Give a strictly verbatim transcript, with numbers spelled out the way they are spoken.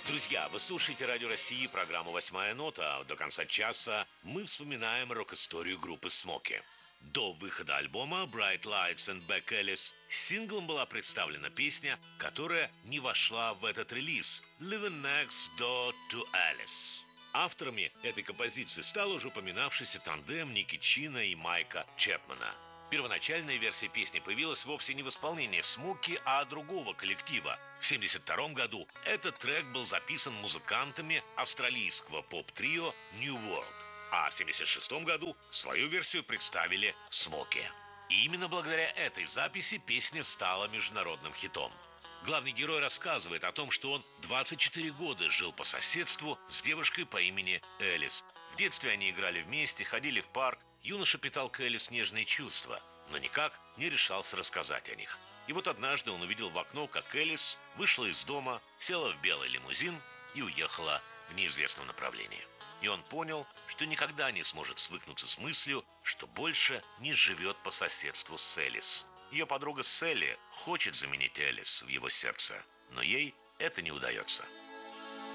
Друзья, вы слушаете Радио России, программу «Восьмая нота». До конца часа мы вспоминаем рок-историю группы «Смоки». До выхода альбома «Bright Lights and Back Alice» синглом была представлена песня, которая не вошла в этот релиз «Living Next Door to Alice». Авторами этой композиции стал уже упоминавшийся тандем Ники Чина и Майка Чепмана. Первоначальная версия песни появилась вовсе не в исполнении Смоки, а другого коллектива. В семьдесят втором году этот трек был записан музыкантами австралийского поп-трио New World, а в семьдесят шестом году свою версию представили Смоки. И именно благодаря этой записи песня стала международным хитом. Главный герой рассказывает о том, что он двадцать четыре года жил по соседству с девушкой по имени Элис. В детстве они играли вместе, ходили в парк. Юноша питал к Элис нежные чувства, но никак не решался рассказать о них. И вот однажды он увидел в окно, как Элис вышла из дома, села в белый лимузин и уехала в неизвестном направлении. И он понял, что никогда не сможет свыкнуться с мыслью, что больше не живет по соседству с Элис. Ее подруга Селли хочет заменить Элис в его сердце, но ей это не удается.